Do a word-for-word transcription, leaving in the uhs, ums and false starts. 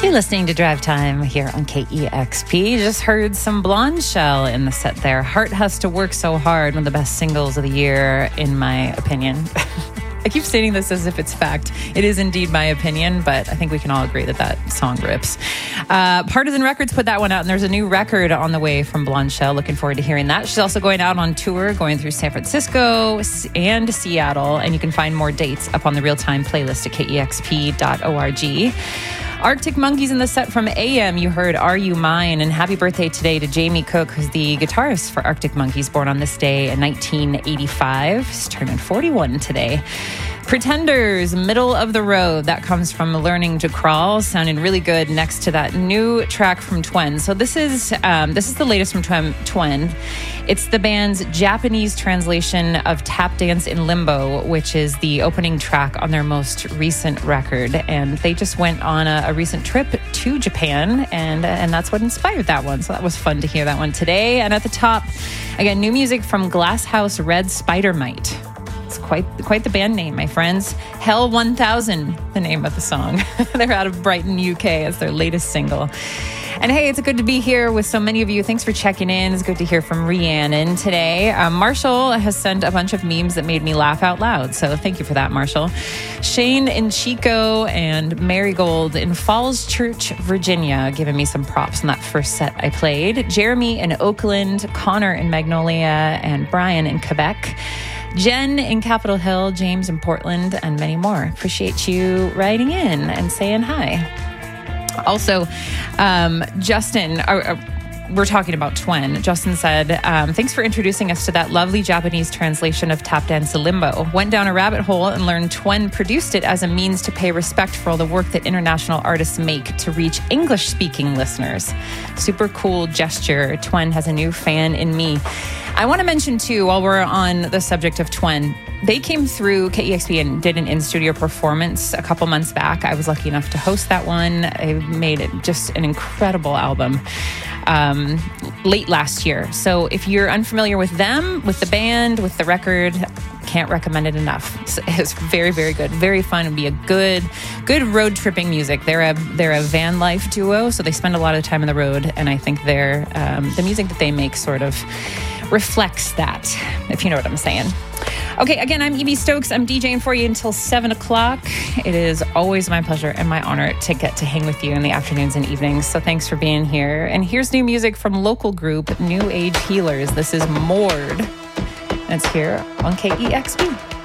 You're listening to Drive Time here on K E X P. Just heard some Blonde Shell in the set there. Heart Has to Work So Hard, one of the best singles of the year, in my opinion. I keep stating this as if it's fact. It is indeed my opinion, but I think we can all agree that that song rips. Uh, Partisan Records put that one out, and there's a new record on the way from Blonde Shell. Looking forward to hearing that. She's also going out on tour, going through San Francisco and Seattle, and you can find more dates up on the real-time playlist at K E X P dot org. Arctic Monkeys in the set from A M. You heard Are You Mine? And happy birthday today to Jamie Cook, who's the guitarist for Arctic Monkeys, born on this day in nineteen eighty-five. He's turning forty-one today. Pretenders, Middle of the Road. That comes from Learning to Crawl, sounding really good next to that new track from Twen. So this is um, this is the latest from Twen. Twen. It's the band's Japanese translation of Tap Dance in Limbo, which is the opening track on their most recent record. And they just went on a, a recent trip to Japan, and and that's what inspired that one. So that was fun to hear that one today. And at the top, again, new music from Glasshouse Red Spider Mite. It's quite quite the band name, my friends. Hell one thousand, the name of the song. They're out of Brighton, U K, as their latest single. And hey, it's good to be here with so many of you. Thanks for checking in. It's good to hear from Rhiannon today. Um, Marshall has sent a bunch of memes that made me laugh out loud, so thank you for that, Marshall. Shane in Chico and Marigold in Falls Church, Virginia, giving me some props on that first set I played. Jeremy in Oakland, Connor in Magnolia, and Brian in Quebec. Jen in Capitol Hill, James in Portland, and many more. Appreciate you writing in and saying hi. Also, um, Justin, uh, uh, we're talking about Twen. Justin said, um, thanks for introducing us to that lovely Japanese translation of Tap Dance in Limbo. Went down a rabbit hole and learned Twen produced it as a means to pay respect for all the work that international artists make to reach English-speaking listeners. Super cool gesture. Twen has a new fan in me. I want to mention, too, while we're on the subject of Twen, they came through K E X P and did an in-studio performance a couple months back. I was lucky enough to host that one. I made it just an incredible album um, late last year. So if you're unfamiliar with them, with the band, with the record, can't recommend it enough. It's, it's very, very good. Very fun. It'd be a good, good road tripping music. They're a they're a van life duo, so they spend a lot of time on the road, and I think they're um, the music that they make sort of reflects that, if you know what I'm saying. Okay, again, I'm Evie Stokes. I'm DJing for you until seven o'clock. It is always my pleasure and my honor to get to hang with you in the afternoons and evenings. So thanks for being here. And here's new music from local group New Age Healers. This is Moored. And it's here on K E X P.